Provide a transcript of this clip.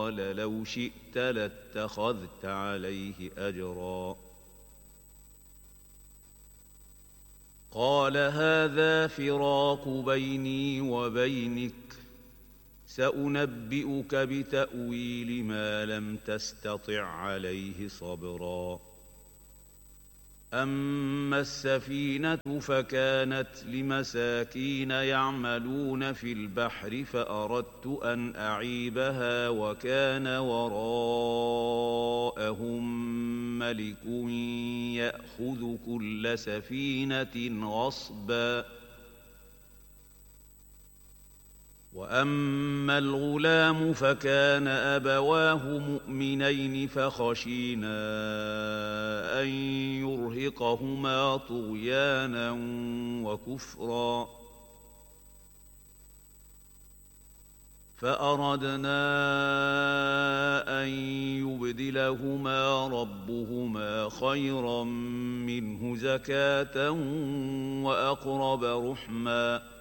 قال لو شئت لاتخذت عليه أجرا قال هذا فراق بيني وبينك سأنبئك بتأويل ما لم تستطع عليه صبرا أما السفينة فكانت لمساكين يعملون في البحر فأردت أن أعيبها وكان وراءهم ملك يأخذ كل سفينة غصبا وأما الغلام فكان أبواه مؤمنين فخشينا أن يرهقهما طغيانا وكفرا فأردنا أن يبدلهما ربهما خيرا منه زكاة وأقرب رحما